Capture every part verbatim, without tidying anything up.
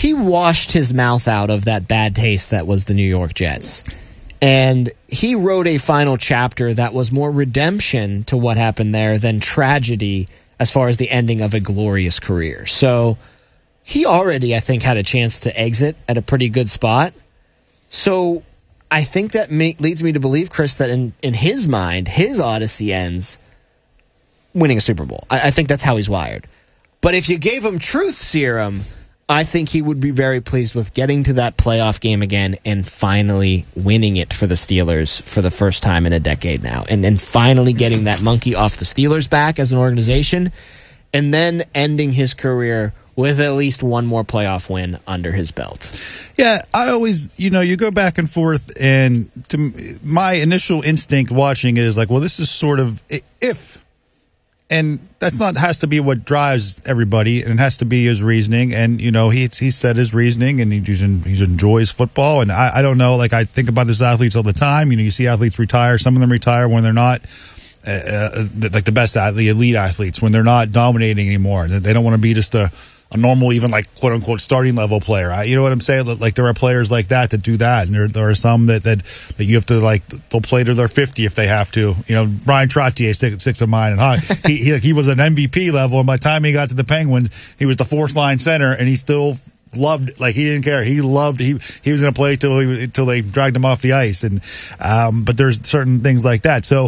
he washed his mouth out of that bad taste that was the New York Jets. And he wrote a final chapter that was more redemption to what happened there than tragedy as far as the ending of a glorious career. So he already, I think, had a chance to exit at a pretty good spot. So I think that may, leads me to believe, Chris, that in, in his mind, his odyssey ends winning a Super Bowl. I, I think that's how he's wired. But if you gave him truth serum, I think he would be very pleased with getting to that playoff game again and finally winning it for the Steelers for the first time in a decade now. And then finally getting that monkey off the Steelers' back as an organization, and then ending his career with at least one more playoff win under his belt. Yeah, I always, you know, you go back and forth, and to my initial instinct watching it is like, well, this is sort of if. And that's not has to be what drives everybody, and it has to be his reasoning. And you know, he he said his reasoning, and he he enjoys football. And I, I don't know, like I think about these athletes all the time. You know, you see athletes retire. Some of them retire when they're not uh, uh, like the best, the elite athletes, when they're not dominating anymore. They don't want to be just a. a normal, even like quote unquote starting level player. I, you know what I'm saying? Like there are players like that that do that, and there there are some that that, that you have to like they'll play to their fifty if they have to. You know, Brian Trottier, six, six of mine, and huh, he, he he was an M V P level, and by the time he got to the Penguins, he was the fourth line center, and he still loved, like he didn't care. He loved he he was going to play till he till they dragged him off the ice, and um, but there's certain things like that. So.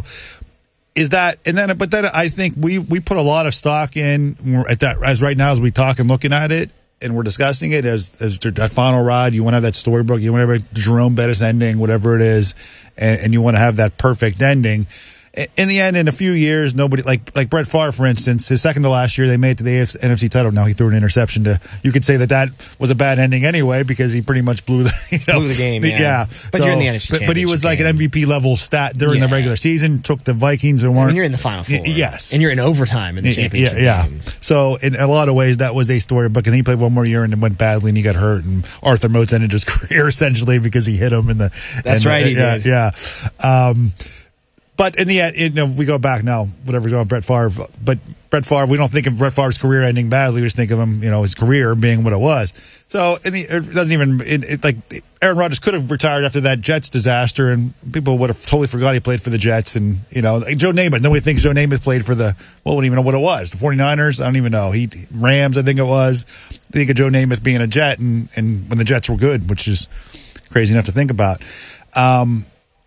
Is that and then but then I think we we put a lot of stock in at that as right now as we talk and looking at it and we're discussing it as as that final ride. You want to have that storybook, you want to have a Jerome Bettis ending, whatever it is, and, and you want to have that perfect ending. In the end, in a few years, nobody like like Brett Favre, for instance, his second to last year, they made it to the N F C title. Now he threw an interception to. You could say that that was a bad ending anyway because he pretty much blew the you know, blew the game. The, yeah, yeah. But so, you're in the N F C but, but he was like game. an M V P level stat during yeah. the regular season. Took the Vikings and weren't. When you're in the Final Four, y- yes, and you're in overtime in the championship. Yeah, yeah. game. So in a lot of ways, that was a storybook. And he played one more year and it went badly, and he got hurt. And Arthur Motes ended his career essentially because he hit him in the. That's and, right, uh, he yeah, did. Yeah. Um, But in the end, you know, we go back now, whatever we're doing, Brett Favre. But Brett Favre, we don't think of Brett Favre's career ending badly. We just think of him, you know, his career being what it was. So in the, it doesn't even, it, it, like, Aaron Rodgers could have retired after that Jets disaster, and people would have totally forgot he played for the Jets. And, you know, like Joe Namath, nobody thinks Joe Namath played for the, well, we don't even know what it was. The 49ers? I don't even know. He Rams, I think it was. They think of Joe Namath being a Jet, and, and when the Jets were good, which is crazy enough to think about. Um,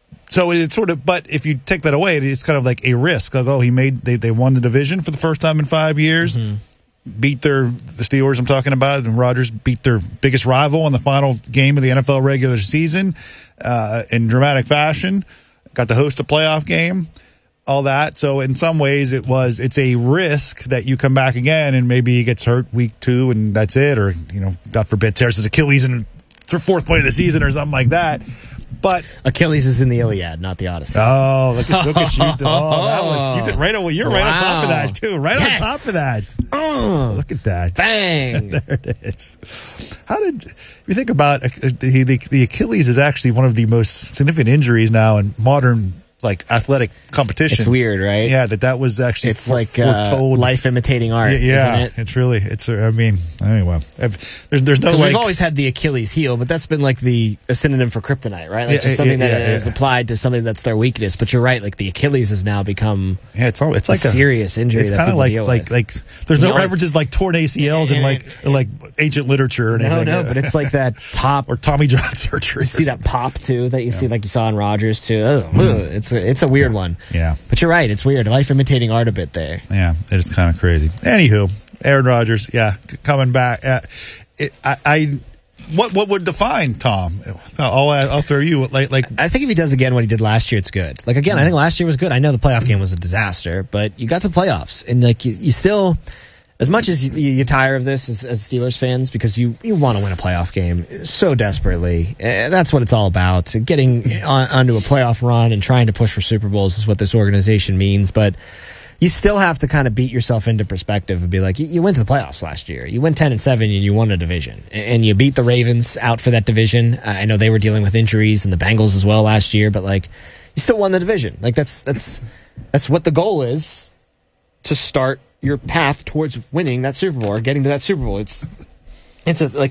So it's sort of, but if you take that away, it's kind of like a risk. Like, oh, he made, they, they won the division for the first time in five years, mm-hmm. beat their, the Steelers I'm talking about, and Rodgers beat their biggest rival in the final game of the N F L regular season uh, in dramatic fashion, got to host a playoff game, all that. So in some ways it was, it's a risk that you come back again and maybe he gets hurt week two and that's it, or, you know, God forbid, tears his Achilles in the fourth play of the season or something like that. But Achilles is in the Iliad, not the Odyssey. Oh, look at, look at you! Oh, that was you did right. You're right wow. on top of that too. Right yes. on top of that. Oh, look at that! Bang! There it is. How did if you think about the, the the Achilles is actually one of the most significant injuries now in modern like athletic competition. It's weird, right? Yeah, that that was actually it's for, like uh, life imitating art. Yeah, yeah, isn't it? It's really. It's. I mean, anyway, there's there's no. Like, we've always had the Achilles heel, but that's been like the a synonym for kryptonite, right? Like yeah, just something yeah, that yeah, is yeah. applied to something that's their weakness. But you're right, like the Achilles has now become. Yeah, it's all. It's like a a serious injury. It's kind of like deal like with. like. There's you no know, references like torn A C Ls in like in like ancient literature or anything. No, no, but it's like that top or Tommy John surgery. You see that pop too that you yeah. see like you saw in Rodgers too. Ugh, ugh, it's a, it's a weird one. Yeah, but you're right. It's weird. Life imitating art a bit there. Yeah, it is kind of crazy. Anywho, Aaron Rodgers, yeah, coming back. Uh, it, I, I, what what would define Tom? I'll I'll throw you like like. I think if he does again what he did last year, it's good. Like again, I think last year was good. I know the playoff game was a disaster, but you got to playoffs, and like you, you still. As much as you, you tire of this as, as Steelers fans, because you, you want to win a playoff game so desperately. That's what it's all about. Getting on, onto a playoff run and trying to push for Super Bowls is what this organization means. But you still have to kind of beat yourself into perspective and be like, you, you went to the playoffs last year. You went ten and seven and you won a division. And you beat the Ravens out for that division. I know they were dealing with injuries and the Bengals as well last year, but like you still won the division. Like that's that's that's what the goal is, to start your path towards winning that Super Bowl or getting to that Super Bowl. It's it's a, like